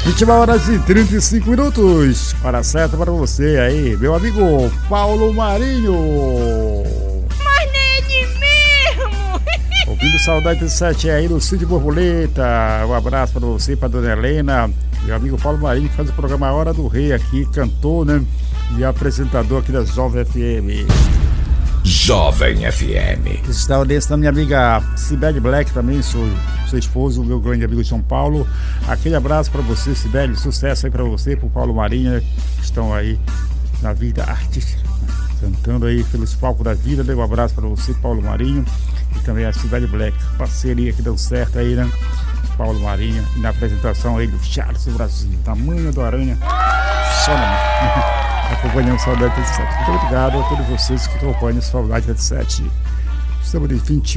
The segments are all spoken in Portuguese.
21h35. Hora certa para você aí, meu amigo Paulo Marinho. Mas nem ele mesmo. Ouvindo Saudade 37 aí no Cid Borboleta. Um abraço para você, para dona Helena. Meu amigo Paulo Marinho, que faz o programa Hora do Rei aqui, cantor, né? E apresentador aqui da Jovem FM. Jovem FM. Está desse da minha amiga Cibele Black também, seu esposo, meu grande amigo João Paulo. Aquele abraço para você, Cibele, sucesso aí para você, pro Paulo Marinho, que estão aí na vida artística, cantando aí pelos palcos da vida. Um abraço para você, Paulo Marinho, e também a Cibele Black, parceria que deu certo aí, né? Paulo Marinho, e na apresentação aí do Charles do Brasil, tamanho do Aranha, só na mão. Acompanhando Saudade 37. Muito obrigado a todos vocês que acompanham Saudade 37. Estamos de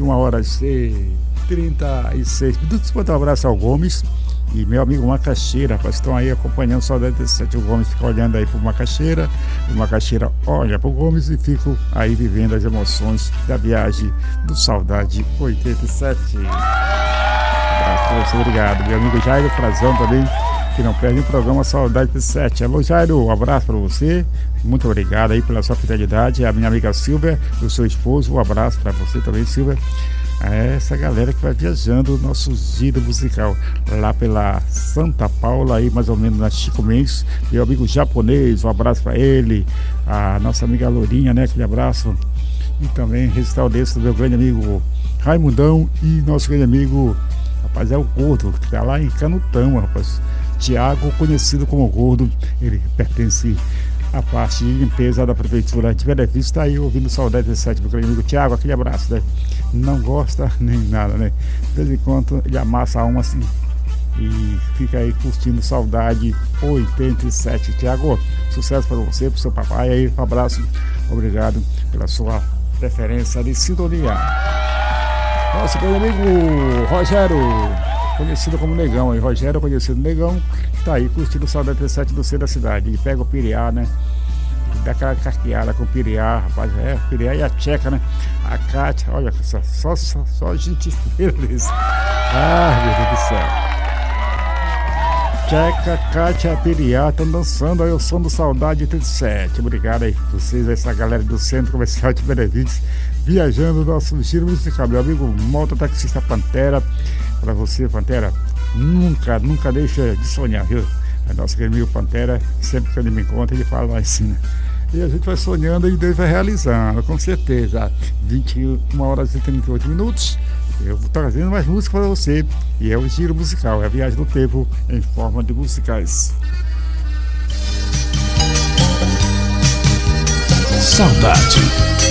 21h36 minutos. Manda um abraço ao Gomes e meu amigo Macaxeira, rapaz, estão aí acompanhando Saudade 37. O Gomes fica olhando aí pro Macaxeira, o Macaxeira olha pro Gomes e fica aí vivendo as emoções da viagem do Saudade 87. Abraço pra você, obrigado. Meu amigo Jairo Frazão também, que não perde o programa Saudade 37. Alô, Jairo, um abraço para você. Muito obrigado aí pela sua fidelidade. A minha amiga Silvia, o seu esposo, um abraço para você também, Silvia. Essa galera que vai viajando o nosso giro musical lá pela Santa Paula, aí mais ou menos na Chico Mendes. Meu amigo japonês, um abraço para ele. A nossa amiga Lourinha, né? Aquele abraço. E também registrar o desse do meu grande amigo Raimundão e nosso grande amigo, rapaz, é o Gordo, que tá lá em Canutão, rapaz. Tiago, conhecido como Gordo, ele pertence à parte de limpeza da prefeitura de Belém. Está aí ouvindo Saudade 37, meu grande amigo Tiago, aquele abraço, né? Não gosta nem nada, né? De vez em quando ele amassa uma assim e fica aí curtindo Saudade 87. Tiago, sucesso para você, para o seu papai aí, um abraço, obrigado pela sua preferência de sintonia. Nosso grande amigo Rogério, conhecido como Negão, aí Rogério, conhecido Negão, tá aí curtindo o Saudade 37 do centro da cidade. E pega o Piriá, né? E dá aquela carteada com o Piriá, rapaz. Piriá e a Tcheca, né? A Kátia, olha só gente feira desse. Meu Deus do céu. Tcheca, Kátia, Piriá estão dançando aí o som do Saudade 37. Obrigado aí vocês, essa galera do Centro Comercial de Benevides, viajando o nosso giro musical. Meu amigo mototaxista Pantera, para você, Pantera, nunca deixa de sonhar, viu? A nossa amigo Pantera, sempre que ele me encontra, ele fala assim, né? E a gente vai sonhando e Deus vai realizando, com certeza. 21h38. Eu vou trazendo mais música para você. E é o giro musical, é a viagem do tempo em forma de musicais. Saudade